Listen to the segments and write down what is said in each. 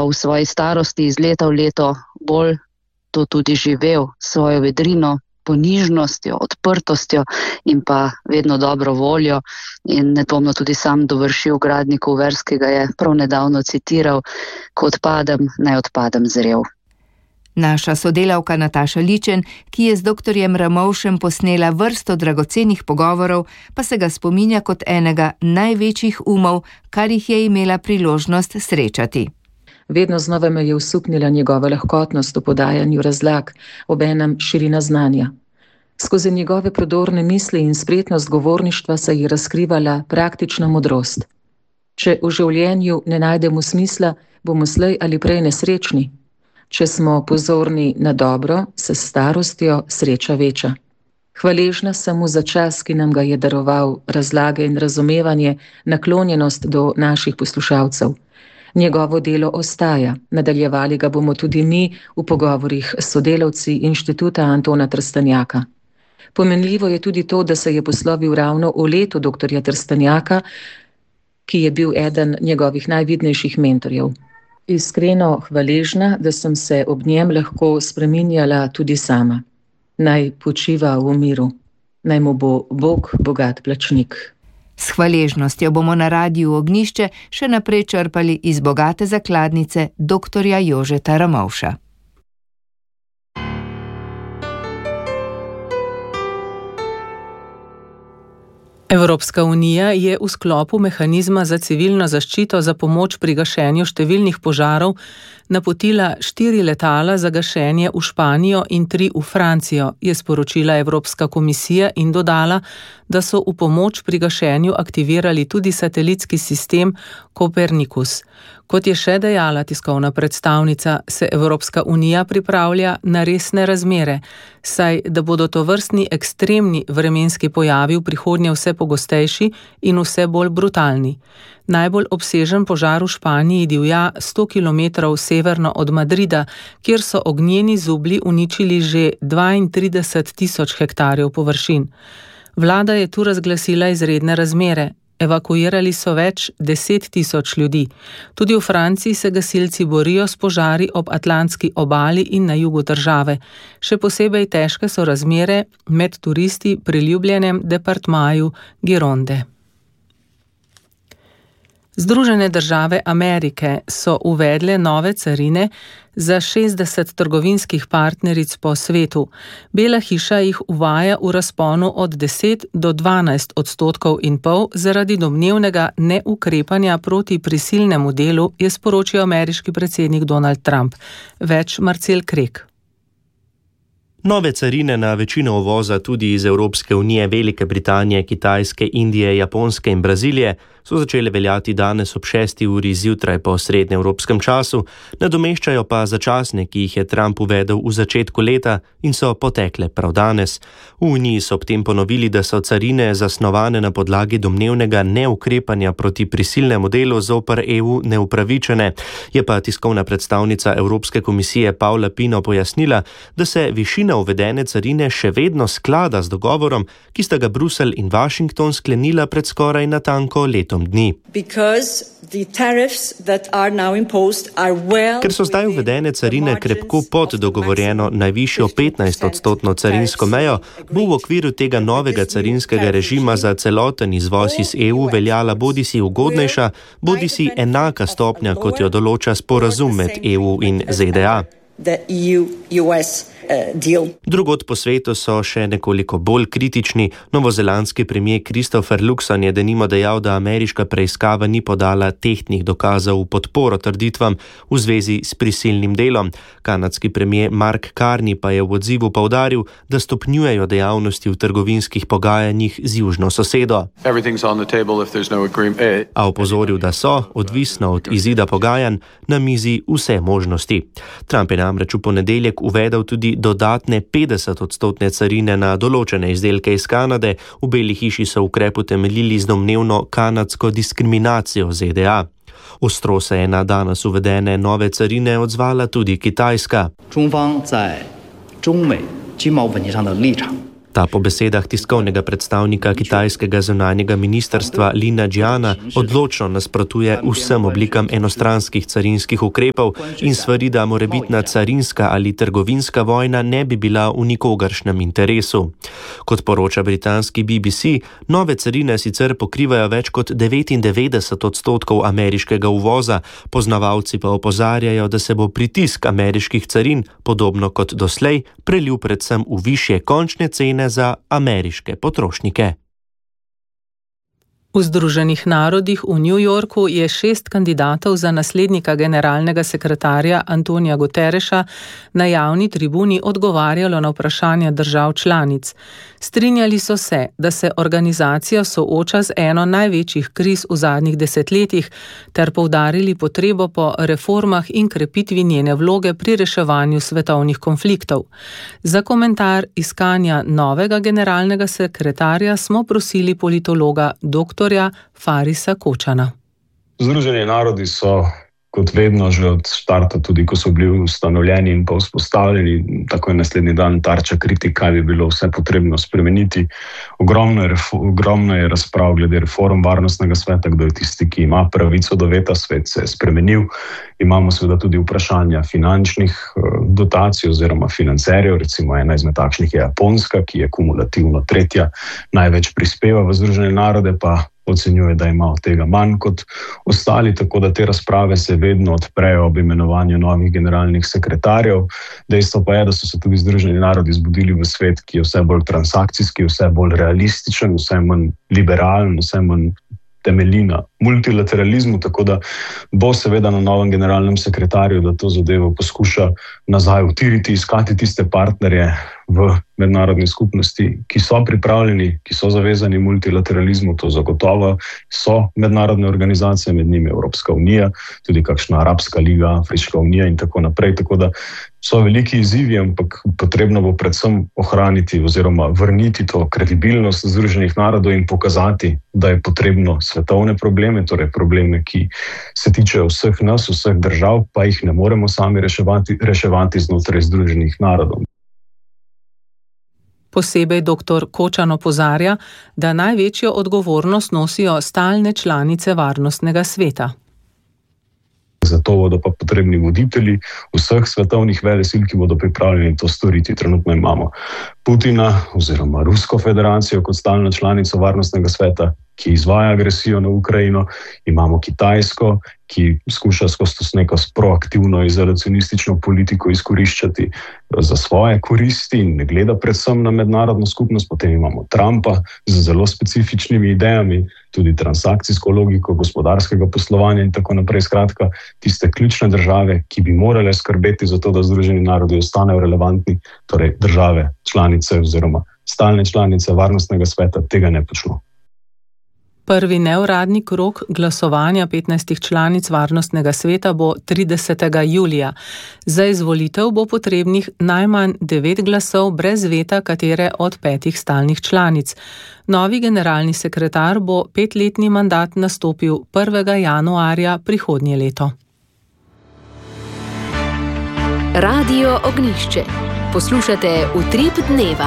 pa v svoji starosti iz leta v leto bolj to tudi živel, svojo vedrino, ponižnostjo, odprtostjo in pa vedno dobro voljo in nedvomno tudi sam dovršil Gradnikov verz, ki ga je prav nedavno citiral: ko odpadem, naj odpadem zrel. Naša sodelavka Nataša Ličen, ki je z doktorjem Ramovšem posnela vrsto dragocenih pogovorov, pa se ga spominja kot enega največjih umov, kar jih je imela priložnost srečati. Vedno znova me je usupnila njegova lahkotnost v podajanju razlag, obenem širina znanja. Skozi njegove prodorne misli in spretnost govorništva se je razkrivala praktična modrost. Če v življenju ne najdemo smisla, bomo slej ali prej nesrečni. Če smo pozorni na dobro, se s starostjo sreča veča. Hvaležna sem mu za čas, ki nam ga je daroval, razlage in razumevanje, naklonjenost do naših poslušalcev. Njegovo delo ostaja, nadaljevali ga bomo tudi mi v pogovorih s sodelavci Inštituta Antona Trstenjaka. Pomenljivo je tudi to, da se je poslovil ravno v letu doktorja Trstenjaka, ki je bil eden njegovih najvidnejših mentorjev. Iskreno hvaležna, da sem se ob njem lahko spreminjala tudi sama. Naj počiva v miru, naj mu bo Bog bogat plačnik. S hvaležnostjo bomo na Radiu Ognjišče še naprej črpali iz bogate zakladnice doktorja Jožeta Ramovša. Evropska unija je v sklopu mehanizma za civilno zaščito za pomoč pri gašenju številnih požarov napotila 4 letala za gašenje v Španijo in 3 v Francijo, je sporočila Evropska komisija in dodala, da so v pomoč pri gašenju aktivirali tudi satelitski sistem Copernicus. Kot je še dejala tiskovna predstavnica, se Evropska unija pripravlja na resne razmere, saj da bodo tovrstni ekstremni vremenski pojavi v prihodnje vse pogostejši in vse bolj brutalni. Najbolj obsežen požar v Španiji divja 100 km severno od Madrida, kjer so ognjeni zublji uničili že 32.000 hektarjev površin. Vlada je tu razglasila izredne razmere. Evakuirali so več 10.000 ljudi. Tudi v Franciji se gasilci borijo s požari ob Atlantski obali in na jugu države. Še posebej težke so razmere med turisti pri ljubljenem departmaju Gironde. Združene države Amerike so uvedle nove carine za 60 trgovinskih partneric po svetu. Bela hiša jih uvaja v razponu od 10 do 12,5% zaradi domnevnega neukrepanja proti prisilnemu delu, je sporočil ameriški predsednik Donald Trump. Več Marcel Krek. Nove carine na večino uvoza tudi iz Evropske unije, Velike Britanije, Kitajske, Indije, Japonske in Brazilije so začele veljati danes ob 6. uri zjutraj po srednjeevropskem času, nadomeščajo pa začasne, ki jih je Trump uvedel v začetku leta in so potekle prav danes. V Uniji so ob tem ponovili, da so carine zasnovane na podlagi domnevnega neukrepanja proti prisilnemu delu zoper EU neupravičene. Je pa tiskovna predstavnica Evropske komisije Paula Pino pojasnila, da se višina uvedene carine še vedno sklada z dogovorom, ki sta ga Bruselj in Washington sklenila pred skoraj natanko letom dni. Ker so zdaj uvedene carine krepko pod dogovorjeno najvišjo 15% carinsko mejo, bo v okviru tega novega carinskega režima za celoten izvoz iz EU veljala bodisi ugodnejša, bodisi enaka stopnja, kot jo določa sporazum med EU in ZDA. Drugod po svetu so še nekoliko bolj kritični. Novozelandski premier Christopher Luxon je denimo dejal, da ameriška preiskava ni podala tehtnih dokazov v podporo trditvam v zvezi s prisilnim delom. Kanadski premier Mark Carney pa je v odzivu poudaril, da stopnjujejo dejavnosti v trgovinskih pogajanjih z južno sosedo. A opozoril, da so, odvisno od izida pogajanj, na mizi vse možnosti. Trump je namreč v ponedeljek uvedel tudi dodatne 50% carine na določene izdelke iz Kanade. V Beli hiši so ukrep utemeljili z domnevno kanadsko diskriminacijo ZDA. Ostro se je na danes uvedene nove carine odzvala tudi Kitajska. Ta po besedah tiskovnega predstavnika kitajskega zunanjega ministrstva Lina Jiana odločno nasprotuje vsem oblikam enostranskih carinskih ukrepov in svari, da morebitna carinska ali trgovinska vojna ne bi bila v nikogaršnjem interesu. Kot poroča britanski BBC, nove carine sicer pokrivajo več kot 99% ameriškega uvoza, poznavalci pa opozarjajo, da se bo pritisk ameriških carin, podobno kot doslej, prelil predvsem v višje končne cene za ameriške potrošnike. V Združenih narodih v New Yorku je 6 kandidatov za naslednika generalnega sekretarja Antonija Guterreša na javni tribuni odgovarjalo na vprašanja držav članic. Strinjali so se, da se organizacija sooča z eno največjih kriz v zadnjih desetletjih, ter poudarili potrebo po reformah in krepitvi njene vloge pri reševanju svetovnih konfliktov. Za komentar iskanja novega generalnega sekretarja smo prosili politologa dr. Farisa Kočana. Združeni narodi so, kot vedno, že od štarta, tudi ko so bili ustanovljeni in pa vzpostavljeni, tako je naslednji dan tarča kritik, kaj bi bilo vse potrebno spremeniti. Ogromno je razprav glede reform varnostnega sveta, kdo je tisti, ki ima pravico do veta, svet se je spremenil. Imamo seveda tudi vprašanja finančnih dotacij oziroma financerjev, recimo ena izmed takšnih je Japonska, ki je kumulativno tretja, največ prispeva v Združene narode, pa ocenjuje, da ima od tega manj kot ostali, tako da te razprave se vedno odprejo ob imenovanju novih generalnih sekretarjev. Dejstvo pa je, da so se tudi Združeni narodi zbudili v svet, ki je vse bolj transakcijski, vse bolj realističen, vse manj liberalen, vse manj temelji na multilateralizmu, tako da bo seveda na novem generalnem sekretarju, da to zadevo poskuša nazaj utiriti, iskati tiste partnerje v mednarodni skupnosti, ki so pripravljeni, ki so zavezani multilateralizmu, to zagotovo so mednarodne organizacije, med njimi Evropska unija, tudi kakšna Arabska liga, Afriška unija in tako naprej, tako da so veliki izzivi, ampak potrebno bo predvsem ohraniti oziroma vrniti to kredibilnost Združenih narodov in pokazati, da je potrebno svetovne probleme, torej probleme, ki se tičejo vseh nas, vseh držav, pa jih ne moremo sami reševati znotraj Združenih narodov. Posebej dr. Kočan opozarja, da največjo odgovornost nosijo stalne članice Varnostnega sveta. Zato bodo pa potrebni voditelji vseh svetovnih velesil, ki bodo pripravljeni to storiti. Trenutno imamo Putina oziroma Rusko federacijo kot stalno članico Varnostnega sveta, ki izvaja agresijo na Ukrajino. Imamo Kitajsko, ki skuša skozi neko proaktivno izolacionistično politiko izkoriščati za svoje koristi in ne gleda predvsem na mednarodno skupnost. Potem imamo Trumpa z zelo specifičnimi idejami, tudi transakcijsko logiko gospodarskega poslovanja in tako naprej. Skratka, tiste ključne države, ki bi morale skrbeti za to, da Združeni narodi ostanejo relevantni, torej države članice oziroma stalne članice Varnostnega sveta, tega ne počno. Prvi neuradni krog glasovanja 15 članic Varnostnega sveta bo 30. julija. Za izvolitev bo potrebnih najmanj 9 glasov brez veta katere od 5 stalnih članic. Novi generalni sekretar bo 5-letni mandat nastopil 1. januarja prihodnje leto. Radio Ognjišče. Poslušate Utrip dneva.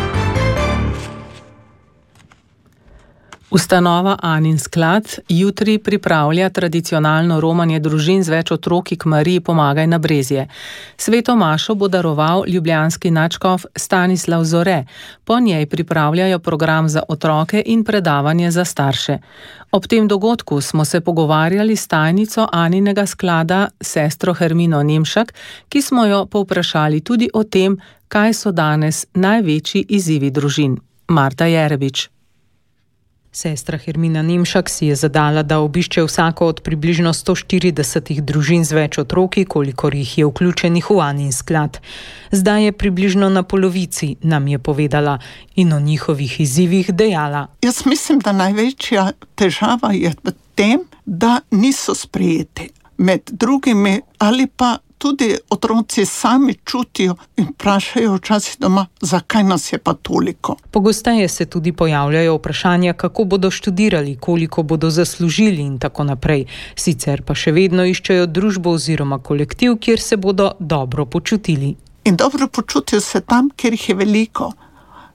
Ustanova Anin sklad jutri pripravlja tradicionalno romanje družin z več otroki k Mariji Pomagaj na Brezje. Sveto mašo bo daroval ljubljanski nadškof Stanislav Zore. Po njej pripravljajo program za otroke in predavanje za starše. Ob tem dogodku smo se pogovarjali s tajnico Aninega sklada, sestro Hermino Nemšak, ki smo jo povprašali tudi o tem, kaj so danes največji izzivi družin. Marta Jerebič. Sestra Hermina Nemšak si je zadala, da obišče vsako od približno 140 družin z več otroki, kolikor jih je vključenih v Anin sklad. Zdaj je približno na polovici, nam je povedala, in o njihovih izzivih dejala. Jaz mislim, da največja težava je v tem, da niso sprejeti. Med drugimi ali pa tudi otroci sami čutijo in vprašajo včasih doma, zakaj nas je pa toliko. Pogosteje se tudi pojavljajo vprašanja, kako bodo študirali, koliko bodo zaslužili in tako naprej. Sicer pa še vedno iščejo družbo oziroma kolektiv, kjer se bodo dobro počutili. In dobro počutijo se tam, kjer jih je veliko.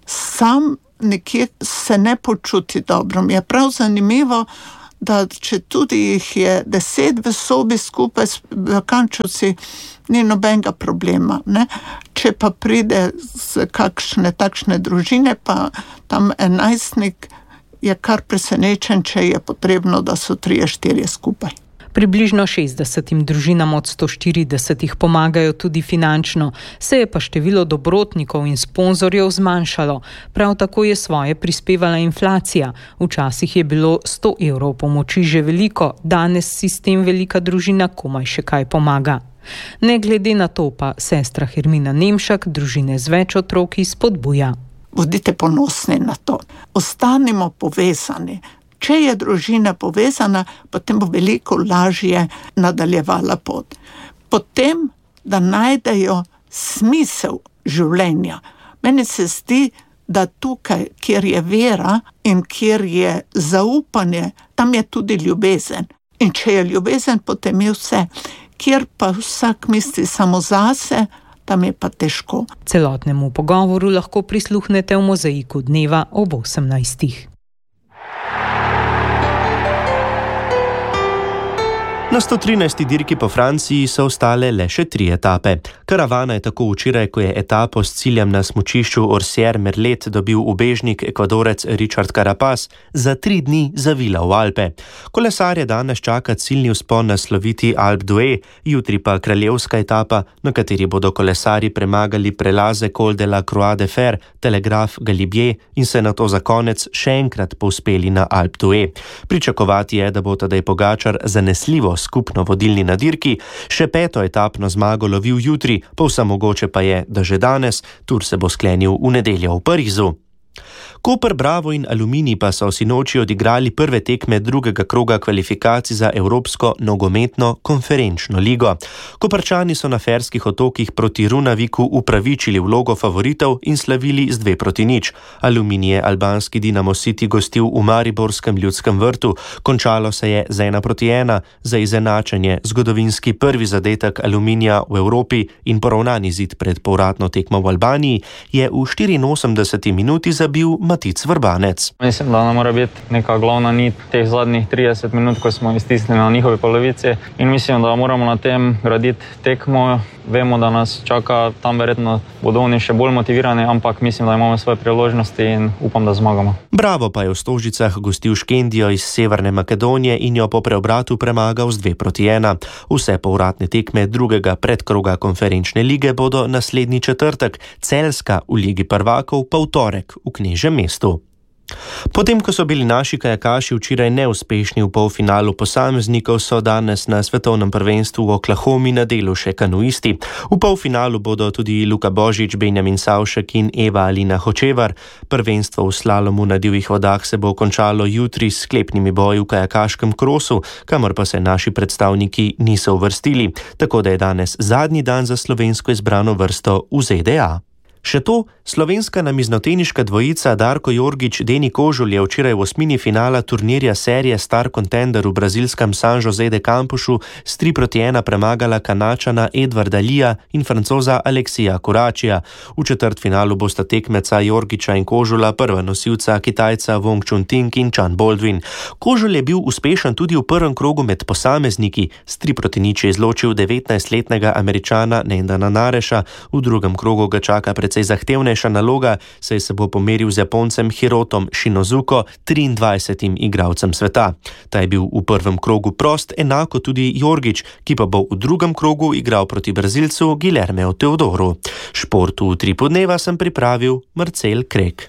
sam nekje se ne počuti dobro. Mi je prav zanimivo, da če tudi jih je 10 v sobi skupaj s kančovci, ni nobenega problema, ne? Če pa pride z kakšne takšne družine, pa tam 11-nik je kar presenečen, če je potrebno, da so 3-4 skupaj. Približno 60 družinam od 140 pomagajo tudi finančno, se je pa število dobrotnikov in sponzorjev zmanjšalo. Prav tako je svoje prispevala inflacija. Včasih je bilo 100 evrov pomoči že veliko, danes sistem velika družina komaj še kaj pomaga. Ne glede na to pa sestra Hermina Nemšak družine z več otroki spodbuja. Bodite ponosni na to. Ostanimo povezani. Če je družina povezana, potem bo veliko lažje nadaljevala pot. Potem, da najdejo smisel življenja. Meni se zdi, da tukaj, kjer je vera in kjer je zaupanje, tam je tudi ljubezen. In če je ljubezen, potem je vse. Kjer pa vsak misli samo zase, tam je pa težko. Celotnemu pogovoru lahko prisluhnete v Mozaiku dneva ob 18. Na 113. dirki po Franciji so ostale le še 3 etape. Karavana je tako včeraj, ko je etapo s ciljem na smučišču Orsières-Merlet dobil ubežnik Ekvadorec Richard Carapaz, za 3 dni zavila v Alpe. Kolesarje danes čaka ciljni vzpon na sloviti Alpe d'Huez, jutri pa kraljevska etapa, na kateri bodo kolesarji premagali prelaze Col de la Croix de Fer, Telegraf Galibier in se nato za konec še enkrat povzpeli na Alpe d'Huez. Pričakovati je, da bo Tadej Pogačar zanesljivo skupno vodilni na dirki, še 5. etapno zmago lovil jutri, povsem mogoče pa je, da že danes, tur se bo sklenil v nedeljo v Parizu. Koper, Bravo in Aluminij pa so sinoči odigrali prve tekme drugega kroga kvalifikacij za Evropsko nogometno konferenčno ligo. Koprčani so na Ferskih otokih proti Runaviku upravičili vlogo favoritov in slavili z 2-0. Aluminij je albanski Dinamo City gostil v mariborskem Ljudskem vrtu. Končalo se je z 1-1 za izenačenje, zgodovinski prvi zadetek Aluminija v Evropi in poravnani zid pred povratno tekmo v Albaniji je v 84. minuti zabil Matic Vrbanec. Mislim, da nam mora biti neka glavna nit teh zadnjih 30 minut, ko smo iztisnili na njihovi polovici, in mislim, da moramo na tem graditi tekmo. Vemo, da nas čaka tam, verjetno bodo oni še bolj motivirani, ampak mislim, da imamo svoje priložnosti in upam, da zmagamo. Bravo pa je v Stožicah gostil Škendijo iz Severne Makedonije in jo po preobratu premagal z 2-1. Vse povratne tekme drugega predkroga konferenčne lige bodo naslednji četrtek, Celjska v Ligi prvakov pa v torek v Knežjem mestu. Potem, ko so bili naši kajakaši včeraj neuspešni v polfinalu posameznikov, so danes na svetovnem prvenstvu v Oklahomi na delu še kanuisti. V polfinalu bodo tudi Luka Božič, Benjamin Savšek in Eva Alina Hočevar. Prvenstvo v slalomu na divjih vodah se bo končalo jutri s sklepnimi boji v kajakaškem krosu, kamor pa se naši predstavniki niso uvrstili, tako da je danes zadnji dan za slovensko izbrano vrsto v ZDA. Še to, slovenska namiznoteniška dvojica Darko Jorgič, Deni Kožul je včeraj v osmini finala turnirja serije Star Contender v brazilskem San José de Campusu s 3-1 premagala Kanačana Edvarda Lija in Francoza Aleksija Kuračija. V četrtfinalu bosta tekmeca Jorgiča in Kožula prva nosilca Kitajca Wong Chun-ting in Chan Baldwin. Kožul je bil uspešen tudi v prvem krogu med posamezniki, s 3-0 je izločil 19-letnega Američana Nendana Nareša, v drugem krogu ga čaka precej zahtevnejša naloga, saj se bo pomeril z Japoncem Hirotom Shinozuko, 23. igralcem sveta. Ta je bil v prvem krogu prost, enako tudi Jorgič, ki pa bo v drugem krogu igral proti Brazilcu Guilhermeu Teodoru. Športu v Tripu dneva sem pripravil Marcel Krek.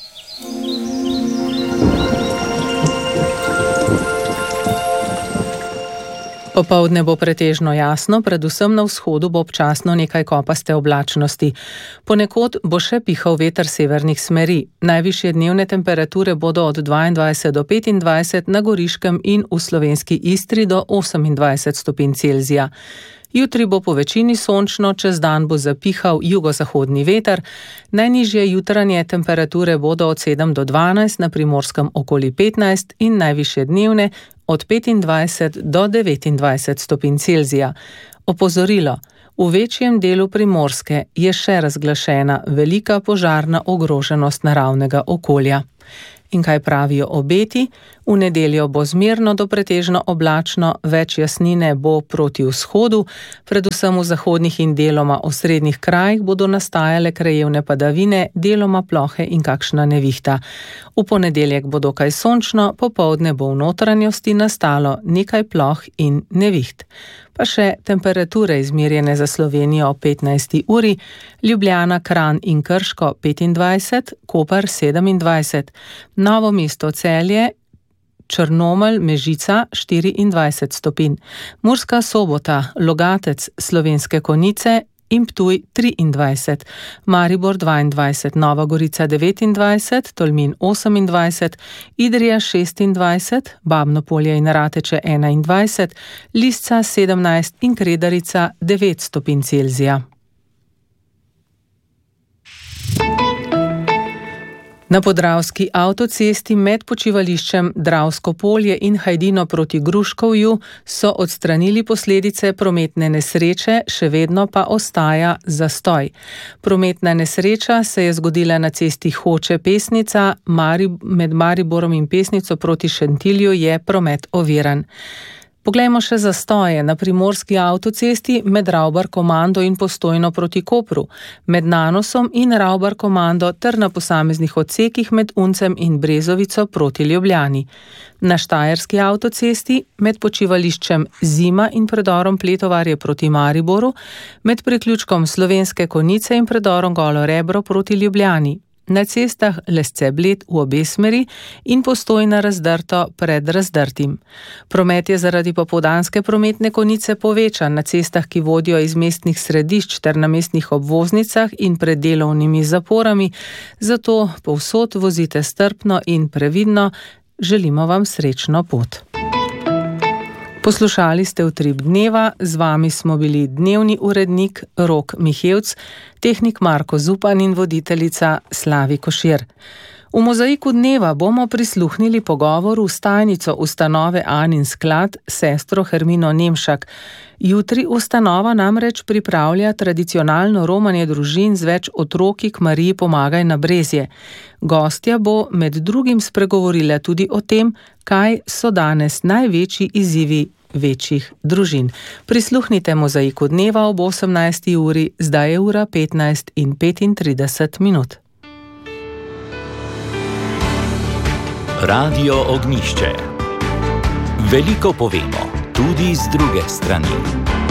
Popoldne bo pretežno jasno, predvsem na vzhodu bo občasno nekaj kopaste oblačnosti. Ponekod bo še pihal veter severnih smeri. Najvišje dnevne temperature bodo od 22 do 25 na Goriškem in v slovenski Istri do 28 stopinj Celzija. Jutri bo po večini sončno, čez dan bo zapihal jugozahodni veter, najnižje jutranje temperature bodo od 7 do 12, na Primorskem okoli 15 in najvišje dnevne od 25 do 29 stopinj Celzija. Opozorilo: V večjem delu Primorske je še razglašena velika požarna ogroženost naravnega okolja. In kaj pravijo obeti? V nedeljo bo zmerno do pretežno oblačno, več jasnine bo proti vzhodu, predvsem v zahodnih in deloma osrednjih krajih bodo nastajale krajevne padavine, deloma plohe in kakšna nevihta. V ponedeljek bo dokaj sončno, popoldne bo v notranjosti nastalo nekaj ploh in neviht. Pa še temperature izmerjene za Slovenijo o 15. uri, Ljubljana, Kranj in Krško 25, Koper 27, Novo mesto, Celje, Črnomelj, Mežica 24 stopinj, Murska Sobota, Logatec, Slovenske Konjice in Ptuj 23, Maribor 22, Nova Gorica 29, Tolmin 28, Idrija 26, Babno Polje in Rateče 21, Lisca 17 in Kredarica 9 stopinj Celzija. Na podravski avtocesti med počivališčem Dravsko polje in Hajdino proti Gruškovju so odstranili posledice prometne nesreče, še vedno pa ostaja zastoj. Prometna nesreča se je zgodila na cesti Hoče-Pesnica, med Mariborom in Pesnico proti Šentilju je promet oviran. Poglejmo še zastoje na primorski avtocesti med Ravbar komando in Postojno proti Kopru, med Nanosom in Ravbar komando ter na posameznih odsekih med Uncem in Brezovico proti Ljubljani. Na štajerski avtocesti med počivališčem Zima in predorom Pletovarje proti Mariboru, med priključkom Slovenske Konjice in predorom Golo Rebro proti Ljubljani. Na cestah Lesce-Bled v obe smeri in Postojna Razdrto pred Razdrtim. Promet je zaradi popoldanske prometne konice povečan na cestah, ki vodijo iz mestnih središč ter na mestnih obvoznicah in pred delovnimi zaporami, zato povsod vozite strpno in previdno. Želimo vam srečno pot. Poslušali ste Utrip dneva, z vami smo bili dnevni urednik Rok Mihevc, tehnik Marko Zupan in voditeljica Slavi Košir. V mozaiku dneva bomo prisluhnili pogovoru s tajnico ustanove Anin sklad, sestro Hermino Nemšak. Jutri ustanova namreč pripravlja tradicionalno romanje družin z več otroki k Mariji Pomagaj na Brezje. Gostja bo med drugim spregovorila tudi o tem, kaj so danes največji izzivi večjih družin. Prisluhnite mozaiku dneva ob 18. uri, zdaj je ura 15:35. Radio Ognjišče. Veliko povemo, tudi z druge strani.